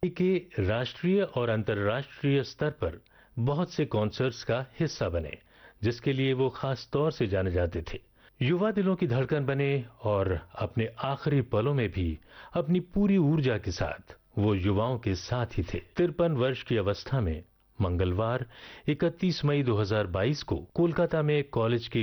के राष्ट्रीय और अंतर्राष्ट्रीय स्तर पर बहुत से कॉन्सर्ट्स का हिस्सा बने, जिसके लिए वो खास तौर से जाने जाते थे। युवा दिलों की धड़कन बने और अपने आखिरी पलों में भी अपनी पूरी ऊर्जा के साथ वो युवाओं के साथ ही थे। 53 वर्ष की अवस्था में मंगलवार 31 मई 2022 को कोलकाता में कॉलेज के